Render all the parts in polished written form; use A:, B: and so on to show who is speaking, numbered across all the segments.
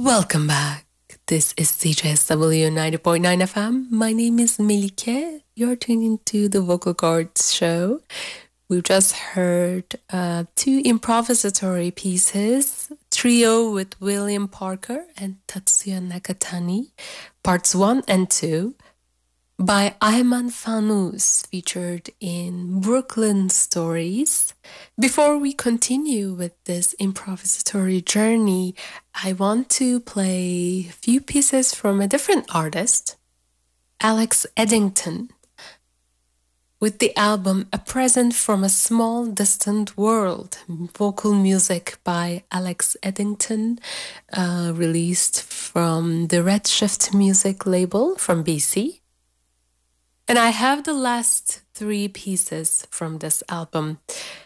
A: Welcome back. This is CJSW 90.9 FM. My name is Melike. You're tuning into the Vocal Cords show. We've just heard two improvisatory pieces, Trio with William Parker and Tatsuya Nakatani, parts 1 and 2, by Ayman Fanous, featured in Brooklyn Stories. Before we continue with this improvisatory journey, I want to play a few pieces from a different artist, Alex Eddington, with the album A Present from a Small Distant World, vocal music by Alex Eddington, released from the Redshift Music label from BC. And I have the last three pieces from this album: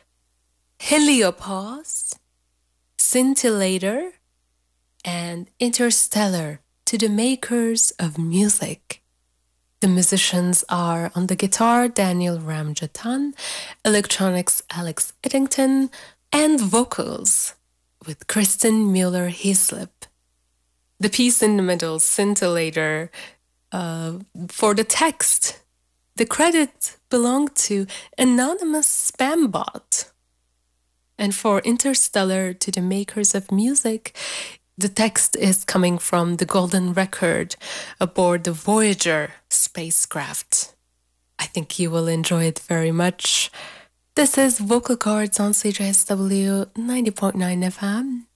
A: Heliopause, Scintillator, and Interstellar, to the makers of music. The musicians are on the guitar Daniel Ramjatan, electronics Alex Eddington, and vocals with Kristen Mueller-Heslip. The piece in the middle, Scintillator, for the text, the credit belonged to Anonymous Spam Bot. And for Interstellar, to the makers of music, the text is coming from the Golden Record aboard the Voyager spacecraft. I think you will enjoy it very much. This is Vocal Cords on CJSW 90.9 FM.